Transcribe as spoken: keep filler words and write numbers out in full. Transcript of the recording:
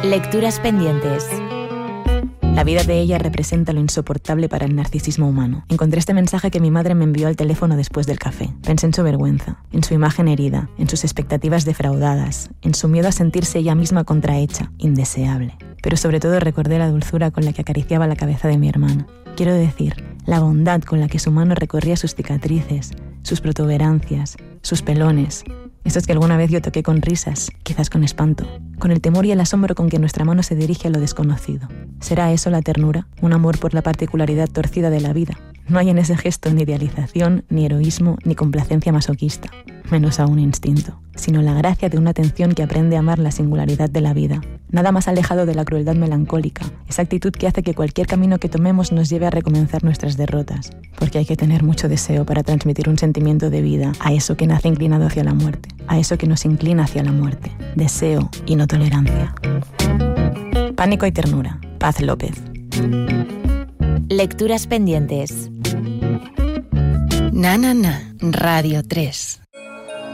Lecturas pendientes. La vida de ella representa lo insoportable para el narcisismo humano. Encontré este mensaje que mi madre me envió al teléfono después del café. Pensé en su vergüenza, en su imagen herida, en sus expectativas defraudadas, en su miedo a sentirse ella misma contrahecha, indeseable. Pero sobre todo recordé la dulzura con la que acariciaba la cabeza de mi hermana. Quiero decir, la bondad con la que su mano recorría sus cicatrices, sus protuberancias, sus pelones. Esos que alguna vez yo toqué con risas, quizás con espanto, con el temor y el asombro con que nuestra mano se dirige a lo desconocido. ¿Será eso la ternura? Un amor por la particularidad torcida de la vida. No hay en ese gesto ni idealización, ni heroísmo, ni complacencia masoquista, menos aún instinto, sino la gracia de una atención que aprende a amar la singularidad de la vida. Nada más alejado de la crueldad melancólica, esa actitud que hace que cualquier camino que tomemos nos lleve a recomenzar nuestras derrotas, porque hay que tener mucho deseo para transmitir un sentimiento de vida a eso que nace inclinado hacia la muerte, a eso que nos inclina hacia la muerte. Deseo y no tolerancia. Pánico y ternura. Paz López. Lecturas pendientes. Na, na, na. Radio tres.